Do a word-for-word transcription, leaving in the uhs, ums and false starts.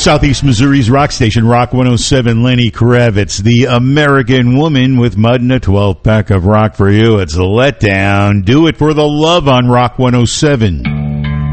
Southeast Missouri's rock station, Rock one oh seven, Lenny Kravitz, the American Woman with Mud and a twelve pack of rock for you. It's a letdown. Do it for the love on Rock one oh seven.